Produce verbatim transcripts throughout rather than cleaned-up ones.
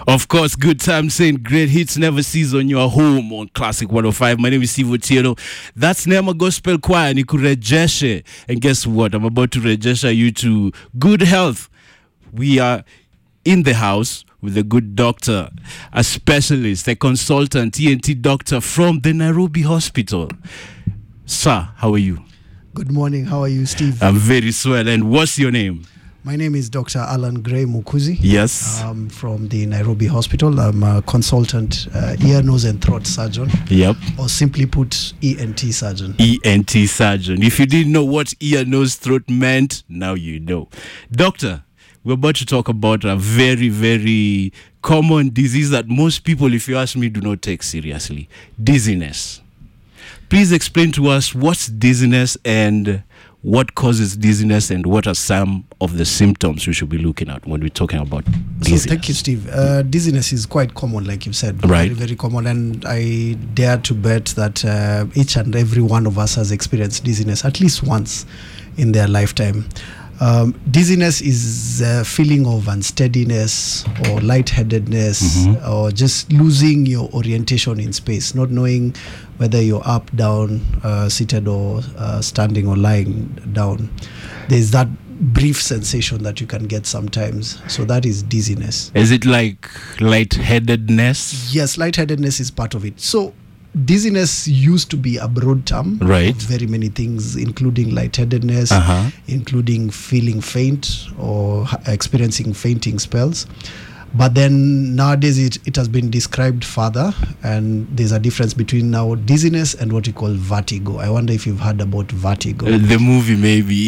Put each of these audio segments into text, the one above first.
Of course, good time saying great hits never cease on your home on Classic one oh five. My name is Steve Otieno. That's Neema Gospel Choir, Nikurejeshe. And guess what? I'm about to rejesha you to good health. We are in the house with a good doctor, a specialist, a consultant, T N T doctor from the Nairobi Hospital. Sir, how are you? Good morning. How are you, Steve? I'm very swell. And what's your name? My name is Doctor Alan Gray Mukuzi. Yes. Um, from the Nairobi Hospital. I'm a consultant uh, ear, nose and throat surgeon. Yep. Or simply put, E N T surgeon. E N T surgeon. If you didn't know what ear, nose, throat meant, now you know. Doctor, we're about to talk about a very, very common disease that most people, if you ask me, do not take seriously. Dizziness. Please explain to us what's dizziness and what causes dizziness and what are some of the symptoms we should be looking at when we're talking about dizziness. So thank you, Steve. Uh, dizziness is quite common, like you said. Right. Very, very common. And I dare to bet that uh, each and every one of us has experienced dizziness at least once in their lifetime. Um, dizziness is a feeling of unsteadiness or lightheadedness, mm-hmm. or just losing your orientation in space, not knowing whether you're up, down, uh, seated or uh, standing or lying down. There's that brief sensation that you can get sometimes. So that is dizziness. Is it like lightheadedness? Yes, lightheadedness is part of it. So dizziness used to be a broad term, right? Of very many things, including lightheadedness, uh-huh. including feeling faint or experiencing fainting spells. But then nowadays it, it has been described further, and there's a difference between now dizziness and what we call vertigo. I wonder if you've heard about vertigo. Uh, the movie, maybe.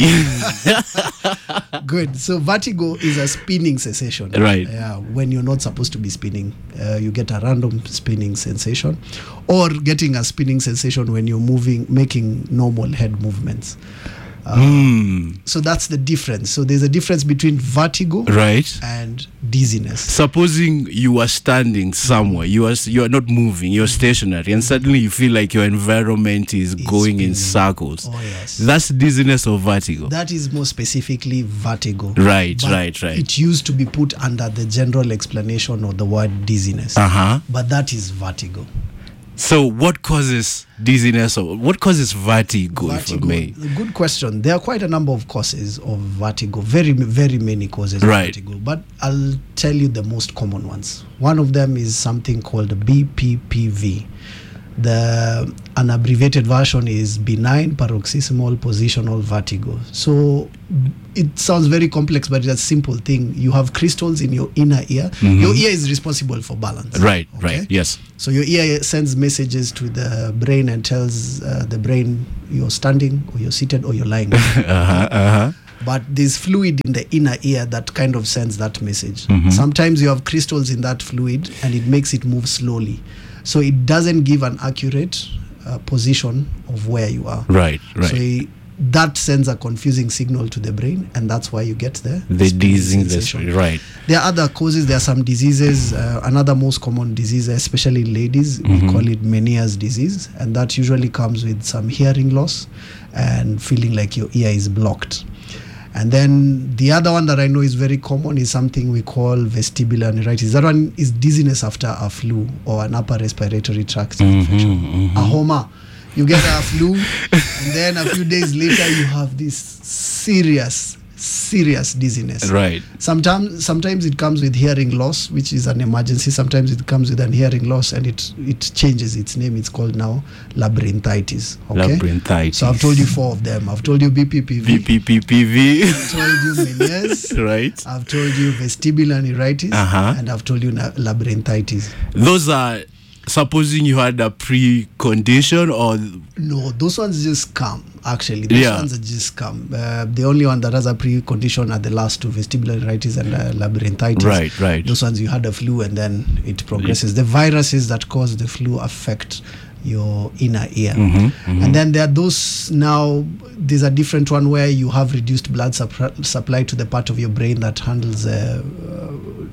Good. So vertigo is a spinning sensation. Right. Yeah. When you're not supposed to be spinning, uh, you get a random spinning sensation, or getting a spinning sensation when you're moving, making normal head movements. Uh, mm. So that's the difference. So there's a difference between vertigo, right, and dizziness. Supposing you are standing somewhere, you are you are not moving, you're stationary, and suddenly you feel like your environment is it's going spinning. in circles. Oh yes, that's dizziness or vertigo. That is more specifically vertigo. Right, but right, right. It used to be put under the general explanation of the word dizziness. Uh huh. But that is vertigo. So what causes dizziness or what causes vertigo, vertigo, if I may? Good question. There are quite a number of causes of vertigo, very, very many causes right. of vertigo. But I'll tell you the most common ones. One of them is something called B P P V. The an abbreviated version is benign paroxysmal positional vertigo. So it sounds very complex, but it's a simple thing. You have crystals in your inner ear. Mm-hmm. Your ear is responsible for balance. Right, okay? right, yes. So your ear sends messages to the brain and tells uh, the brain you're standing or you're seated or you're lying. uh-huh, uh-huh. But there's fluid in the inner ear that kind of sends that message. Mm-hmm. Sometimes you have crystals in that fluid and it makes it move slowly. So it doesn't give an accurate uh, position of where you are. Right, right. So it, that sends a confusing signal to the brain, and that's why you get the the dizziness. Right. There are other causes. There are some diseases. Uh, another most common disease, especially in ladies, mm-hmm. we call it Meniere's disease, and that usually comes with some hearing loss and feeling like your ear is blocked. And then the other one that I know is very common is something we call vestibular neuritis. That one is dizziness after a flu or an upper respiratory tract mm-hmm, infection. Mm-hmm. A homa. You get a flu, and then a few days later you have this serious, serious dizziness. Right. Sometimes, sometimes it comes with hearing loss, which is an emergency. Sometimes it comes with an hearing loss, and it it changes its name. It's called now labyrinthitis. Okay? Labyrinthitis. So I've told you four of them. I've told you B P P V. B P P P V. I've told you Meniere's. Right. I've told you vestibular neuritis. Uh-huh. And I've told you na- labyrinthitis. Those are, supposing you had a precondition or... No, those ones just come, actually. Those yeah. ones are just come. Uh, the only one that has a precondition are the last two, vestibular neuritis and uh, labyrinthitis. Right, right. Those ones you had a flu and then it progresses. The viruses that cause the flu affect your inner ear. Mm-hmm, mm-hmm. And then there are those now, there's a different one where you have reduced blood supp- supply to the part of your brain that handles uh, uh,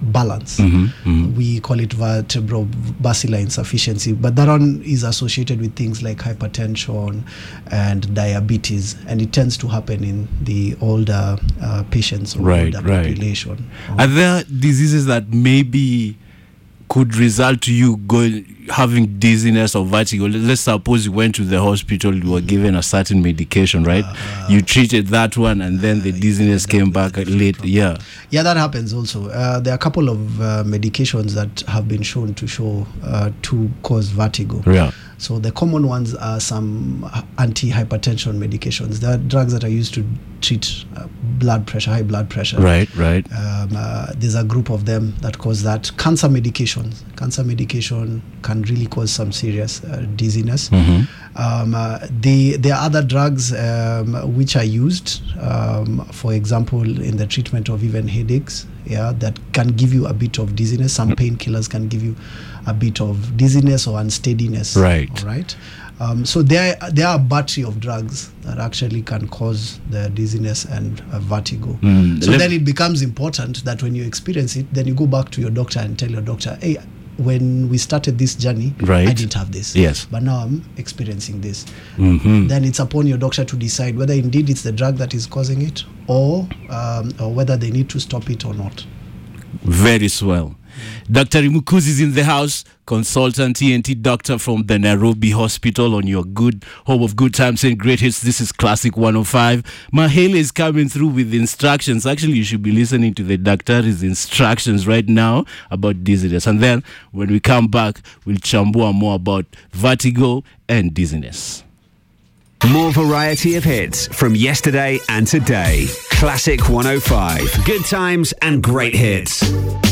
balance. Mm-hmm, mm-hmm. We call it vertebrovascular insufficiency, but that one is associated with things like hypertension and diabetes, and it tends to happen in the older uh, patients or right, older right. population. Are there diseases that maybe could result to you going having dizziness or vertigo? Let's suppose you went to the hospital, you were given a certain medication, right? Uh, you treated that one, and then the dizziness yeah, came back late. Yeah, yeah, that happens also. Uh, there are a couple of uh, medications that have been shown to show uh, to cause vertigo. Yeah. So the common ones are some anti-hypertension medications. There are drugs that are used to treat uh, blood pressure, high blood pressure. Right, right. Um, uh, there's a group of them that cause that. Cancer medications. Cancer medication can really cause some serious uh, dizziness. Mm-hmm. Um, uh, the, there are other drugs um, which are used, um, for example, in the treatment of even headaches, yeah, that can give you a bit of dizziness. Some painkillers can give you a bit of dizziness or unsteadiness. Right. All right. Um, so there, there are a battery of drugs that actually can cause the dizziness and uh, vertigo. Mm, so then it becomes important that when you experience it, then you go back to your doctor and tell your doctor, hey, when we started this journey, right. I didn't have this. Yes. But now I'm experiencing this. Mm-hmm. Then it's upon your doctor to decide whether indeed it's the drug that is causing it, or um, or whether they need to stop it or not. Very swell. Doctor Imukuzi is in the house, consultant T N T doctor from the Nairobi Hospital on your good home of good times and great hits. This is Classic one oh five. Mahele is coming through with instructions. Actually, you should be listening to the doctor's instructions right now about dizziness. And then when we come back, we'll chambua more about vertigo and dizziness. More variety of hits from yesterday and today. Classic one oh five. Good times and great hits.